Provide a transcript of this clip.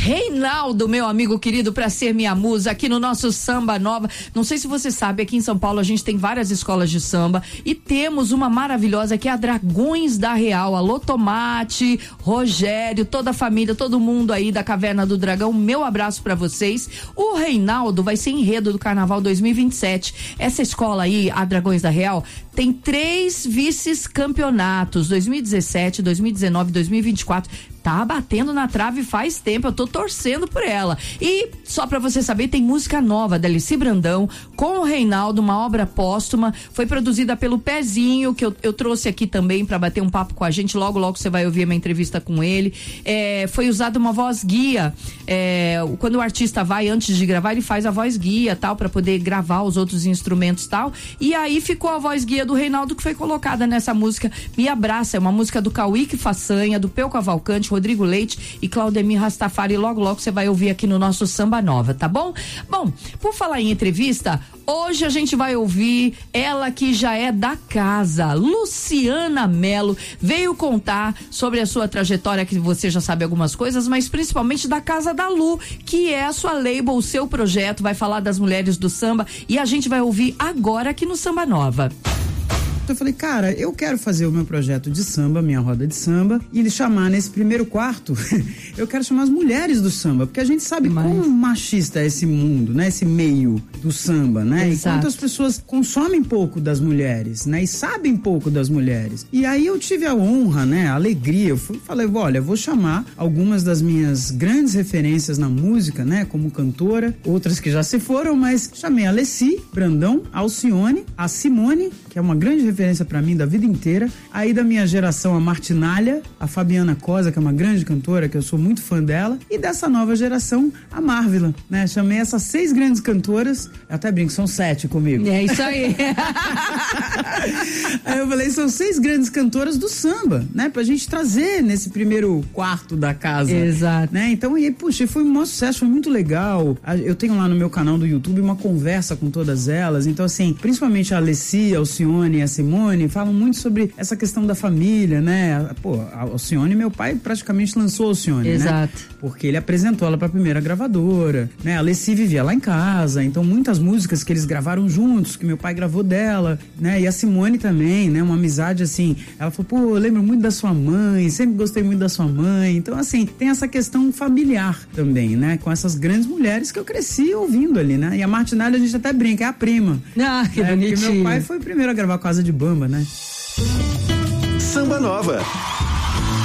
Reinaldo, meu amigo querido, pra ser minha musa aqui no nosso Samba Nova. Não sei se você sabe, aqui em São Paulo a gente tem várias escolas de samba e temos uma maravilhosa que é a Dragões da Real. Alô, Tomate, Rogério, toda a família, todo mundo aí da Caverna do Dragão, meu abraço pra vocês. O Reinaldo vai ser enredo do Carnaval 2027. Essa escola aí, a Dragões da Real, tem 3 vice-campeonatos, 2017, 2019, 2024. Tá batendo na trave faz tempo, eu tô torcendo por ela. E só pra você saber, tem música nova da Alici Brandão com o Reinaldo, uma obra póstuma, foi produzida pelo Pezinho, que eu trouxe aqui também pra bater um papo com a gente, logo você vai ouvir uma entrevista com ele. Foi usada uma voz guia, quando o artista vai, antes de gravar, ele faz a voz guia, tal, pra poder gravar os outros instrumentos, tal, e aí ficou a voz guia do Reinaldo, que foi colocada nessa música Me Abraça, é uma música do Cauíque Façanha, do Peu Cavalcante, Rodrigo Leite e Claudemir Rastafari. Logo você vai ouvir aqui no nosso Samba Nova, tá bom? Bom, por falar em entrevista, hoje a gente vai ouvir ela que já é da casa, Luciana Mello, veio contar sobre a sua trajetória, que você já sabe algumas coisas, mas principalmente da Casa da Lu, que é a sua label, o seu projeto, vai falar das mulheres do samba e a gente vai ouvir agora aqui no Samba Nova. Eu falei, cara, eu quero fazer o meu projeto de samba, minha roda de samba, e chamar nesse primeiro quarto, eu quero chamar as mulheres do samba, porque a gente sabe quão machista é esse mundo, né? Esse meio do samba, né? Exato. E quantas pessoas consomem pouco das mulheres, né? E sabem pouco das mulheres. E aí eu tive a honra, né? A alegria, falei, olha, eu vou chamar algumas das minhas grandes referências na música, né? Como cantora, outras que já se foram, mas chamei a Alici Brandão, a Alcione, a Simone, que é uma grande referência pra mim da vida inteira. Aí da minha geração, a Martinalha, a Fabiana Cosa, que é uma grande cantora, que eu sou muito fã dela. E dessa nova geração, a Marvila, né? Chamei essas 6 grandes cantoras, eu até brinco, são 7 comigo. É isso aí. Aí eu falei, são 6 grandes cantoras do samba, né? Pra gente trazer nesse primeiro quarto da casa. Exato. Né? Então, e puxa, foi um maior sucesso, foi muito legal. Eu tenho lá no meu canal do YouTube uma conversa com todas elas. Então, assim, principalmente a Alici, a Alcione e a Simone falam muito sobre essa questão da família, né? Pô, a Alcione, meu pai praticamente lançou a Alcione, exato, né? Porque ele apresentou ela pra primeira gravadora, né? A Alici vivia lá em casa, então muitas músicas que eles gravaram juntos, que meu pai gravou dela, né? E a Simone também, né? Uma amizade assim, ela falou, pô, eu lembro muito da sua mãe, sempre gostei muito da sua mãe. Então, assim, tem essa questão familiar também, né? Com essas grandes mulheres que eu cresci ouvindo ali, né? E a Martinalha, a gente até brinca, é a prima. Ah, que bonitinho. Porque meu pai foi o primeiro a gravar com Asa de Bamba, né? Samba Nova.